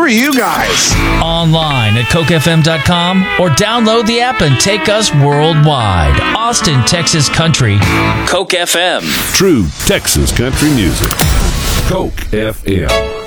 are you guys? Online at cokefm.com or download the app and take us worldwide. Austin, Texas Country. Coke FM. True Texas country music. Coke FM.